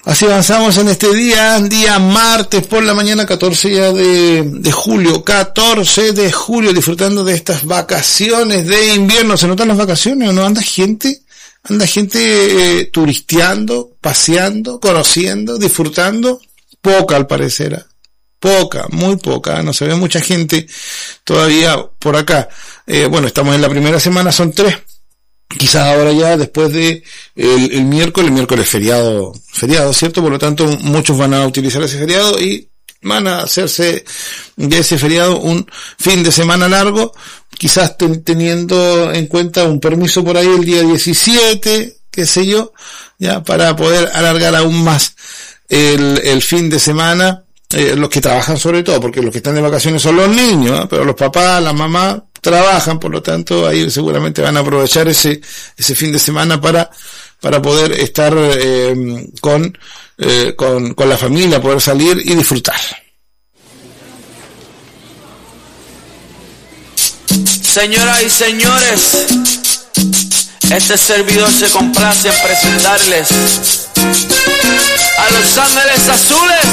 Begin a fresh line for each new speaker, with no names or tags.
Así avanzamos en este día martes por la mañana, 14 de julio, 14 de julio, disfrutando de estas vacaciones de invierno. ¿Se notan las vacaciones o no? Anda gente turisteando, paseando, conociendo, disfrutando. Poca al parecer, poca, muy poca, no se ve mucha gente todavía por acá. Bueno, estamos en la primera semana, son 3. Quizás ahora ya después de el miércoles feriado, ¿cierto? Por lo tanto, muchos van a utilizar ese feriado y van a hacerse de ese feriado un fin de semana largo, quizás teniendo en cuenta un permiso por ahí el día 17, qué sé yo, ya para poder alargar aún más el fin de semana, los que trabajan sobre todo, porque los que están de vacaciones son los niños, ¿eh? Pero los papás, las mamás trabajan, por lo tanto ahí seguramente van a aprovechar ese fin de semana para poder estar con la familia, poder salir y disfrutar.
Señoras y señores, este servidor se complace en presentarles a Los Ángeles Azules.